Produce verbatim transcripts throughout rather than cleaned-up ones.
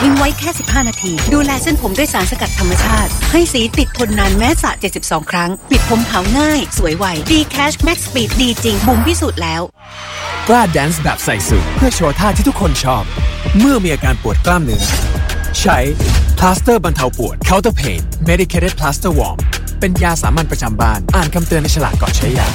ทิ้งไว้แค่สิบห้านาทีดูแลเส้นผมด้วยสารสกัดธรรมชาติให้สีติดทนนานแม้สระเจ็ดสิบสองครั้งปิดผมขาวง่ายสวยไว D-Cash Max Speed ดีจริงบุ๋มพิสูจน์แล้วกล้าแดนซ์แบบใส่สูทเพื่อโชว์ท่าที่ทุกคนชอบเมื่อมีอาการปวดกล้ามเนื้อใช้พลาสเตอร์บรรเทาปวด Counter Pain Medicated Plaster Warm เป็นยาสามัญประจำบ้านอ่านคำเตือนในฉลากก่อนใช้ยา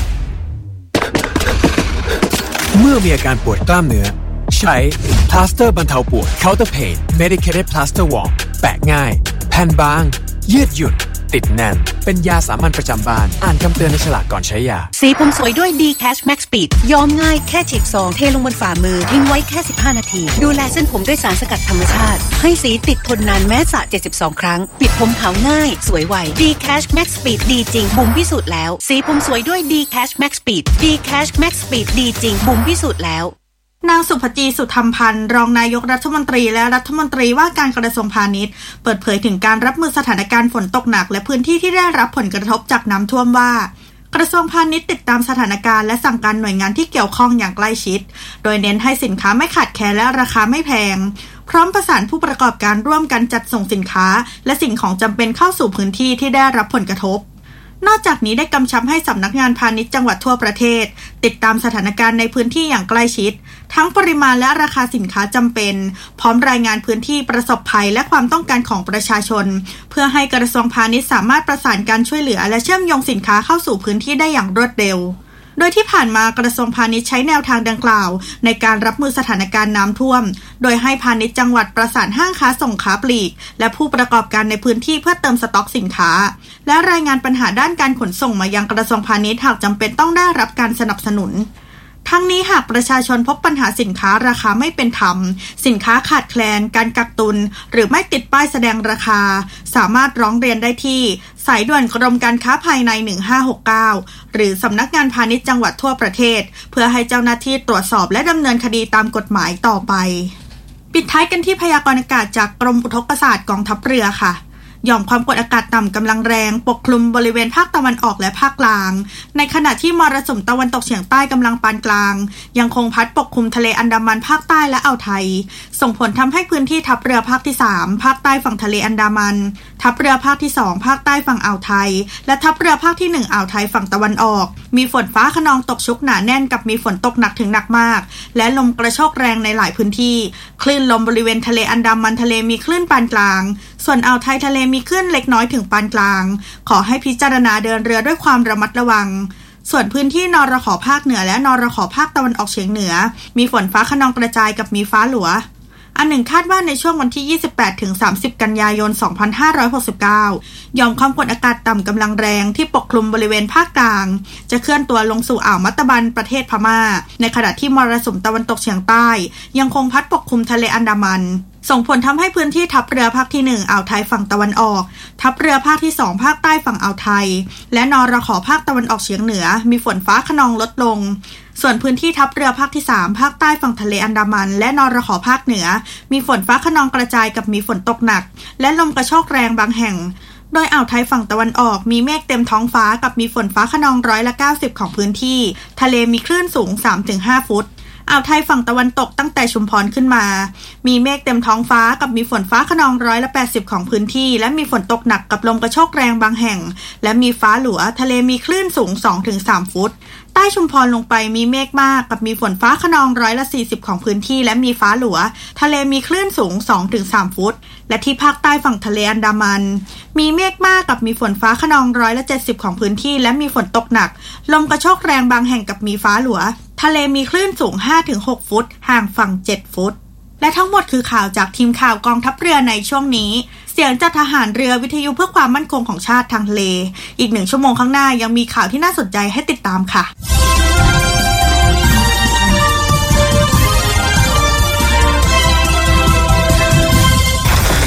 เมื่อมีอาการปวดกล้ามเนื้อใช้พลาสเตอร์บรรเทาปวด Counter Pain Medicated Plaster Warm แปะง่ายแผ่นบางยืดหยุ่นติดแน่นเป็นยาสามัญประจำบ้านอ่านคำเตือนในฉลากก่อนใช้ยาสีผมสวยด้วย D-Cash Max Speed ย้อมง่ายแค่ฉีกซองเทลงบนฝ่ามือทิ้งไว้แค่สิบห้านาทีดูแลเส้นผมด้วยสารสกัดธรรมชาติให้สีติดทนนานแม้สระเจ็ดสิบสองครั้งปิดผมขาวง่ายสวยไว D-Cash Max Speed ดีจริงบุ๋มพิสูจน์แล้วสีผมสวยด้วย D-Cash Max Speed D-Cash Max Speed ดีจริงบุ๋มพิสูจน์แล้วนางสุภจีสุธรรมพันธ์รองนายกรัฐมนตรีและรัฐมนตรีว่าการกระทรวงพาณิชย์เปิดเผยถึงการรับมือสถานการณ์ฝนตกหนักและพื้นที่ที่ได้รับผลกระทบจากน้ำท่วมว่ากระทรวงพาณิชย์ติดตามสถานการณ์และสั่งการหน่วยงานที่เกี่ยวข้องอย่างใกล้ชิดโดยเน้นให้สินค้าไม่ขาดแคลนและราคาไม่แพงพร้อมประสานผู้ประกอบการร่วมกันจัดส่งสินค้าและสิ่งของจำเป็นเข้าสู่พื้นที่ที่ได้รับผลกระทบนอกจากนี้ได้กำชับให้สำนักงานพาณิชย์จังหวัดทั่วประเทศติดตามสถานการณ์ในพื้นที่อย่างใกล้ชิดทั้งปริมาณและราคาสินค้าจำเป็นพร้อมรายงานพื้นที่ประสบภัยและความต้องการของประชาชนเพื่อให้กระทรวงพาณิชย์สามารถประสานการช่วยเหลือและเชื่อมโยงสินค้าเข้าสู่พื้นที่ได้อย่างรวดเร็วโดยที่ผ่านมากระทรวงพาณิชย์ใช้แนวทางดังกล่าวในการรับมือสถานการณ์น้ำท่วมโดยให้พาณิชย์จังหวัดประสานห้างค้าส่งค้าปลีกและผู้ประกอบการในพื้นที่เพื่อเติมสต็อกสินค้าและรายงานปัญหาด้านการขนส่งมายังกระทรวงพาณิชย์หากจำเป็นต้องได้รับการสนับสนุนทั้งนี้หากประชาชนพบปัญหาสินค้าราคาไม่เป็นธรรมสินค้าขาดแคลนการกักตุนหรือไม่ติดป้ายแสดงราคาสามารถร้องเรียนได้ที่สายด่วนกรมการค้าภายในหนึ่งห้าหกเก้าหรือสำนักงานพาณิชย์จังหวัดทั่วประเทศเพื่อให้เจ้าหน้าที่ตรวจสอบและดำเนินคดีตามกฎหมายต่อไปปิดท้ายกันที่พยากรณ์อากาศจากกรมอุทกศาสตร์กองทัพเรือค่ะหย่อมความกดอากาศต่ำกำลังแรงปกคลุมบริเวณภาคตะวันออกและภาคกลางในขณะที่มรสุมตะวันตกเฉียงใต้กำลังปานกลางยังคงพัดปกคลุมทะเลอันดามันภาคใต้และอ่าวไทยส่งผลทำให้พื้นที่ทัพเรือภาคที่สามภาคใต้ฝั่งทะเลอันดามันทัพเรือภาคที่สองภาคใต้ฝั่งอ่าวไทยและทัพเรือภาคที่หนึ่งอ่าวไทยฝั่งตะวันออกมีฝนฟ้าคะนองตกชุกหนาแน่นกับมีฝนตกหนักถึงหนักมากและลมกระโชกแรงในหลายพื้นที่คลื่นลมบริเวณทะเลอันดามันทะเลมีคลื่นปานกลางส่วนอ่าวไทยทะเลมีคลื่นเล็กน้อยถึงปานกลางขอให้พิจารณาเดินเรือด้วยความระมัดระวังส่วนพื้นที่นรข.ภาคเหนือและนรข.ภาคตะวันออกเฉียงเหนือมีฝนฟ้าคะนองกระจายกับมีฟ้าหลัวอันหนึ่งคาดว่าในช่วงวันที่ยี่สิบแปดถึงสามสิบกันยายนสองพันห้าร้อยหกสิบเก้าหย่อมความกดอากาศต่ำกำลังแรงที่ปกคลุมบริเวณภาคกลางจะเคลื่อนตัวลงสู่อ่าวมัตตบันประเทศพม่าในขณะที่มรสุมตะวันตกเฉียงใต้ยังคงพัดปกคลุมทะเลอันดามันส่งผลทำให้พื้นที่ทัพเรือภาคที่หนึ่งอ่าวไทยฝั่งตะวันออกทัพเรือภาคที่สองภาคใต้ฝั่งอ่าวไทยและนรข.ภาคตะวันออกเฉียงเหนือมีฝนฟ้าคะนองลดลงส่วนพื้นที่ทัพเรือภาคที่สามภาคใต้ฝั่งทะเลอันดามันและนรข.ภาคเหนือมีฝนฟ้าคะนองกระจายกับมีฝนตกหนักและลมกระโชกแรงบางแห่งโดยอ่าวไทยฝั่งตะวันออกมีเมฆเต็มท้องฟ้ากับมีฝนฟ้าคะนองร้อยละเก้าสิบของพื้นที่ทะเลมีคลื่นสูง สามถึงห้า ฟุตอ่าวไทยฝั่งตะวันตกตั้งแต่ชุมพรขึ้นมามีเมฆเต็มท้องฟ้ากับมีฝนฟ้าคะนองร้อยละแปดสิบของพื้นที่และมีฝนตกหนักกับลมกระโชกแรงบางแห่งและมีฟ้าหลัวทะเลมีคลื่นสูง สองถึงสาม ฟุตใต้ชุมพรลงไปมีเมฆมากกับมีฝนฟ้าคะนองร้อยละสี่สิบของพื้นที่และมีฟ้าหลัวทะเลมีคลื่นสูง สองถึงสาม ฟุตและที่ภาคใต้ฝั่งทะเลอันดามันมีเมฆมากกับมีฝนฟ้าคะนองร้อยละเจ็ดสิบของพื้นที่และมีฝนตกหนักลมกระโชกแรงบางแห่งกับมีฟ้าหลัวทะเลมีคลื่นสูง ห้าถึงหก ฟุตห่างฝั่งเจ็ดฟุตและทั้งหมดคือข่าวจากทีมข่าวกองทัพเรือในช่วงนี้เสียงจากทหารเรือวิทยุเพื่อความมั่นคงของชาติทางทะเลอีกหนึ่งชั่วโมงข้างหน้ายังมีข่าวที่น่าสนใจให้ติดตามค่ะ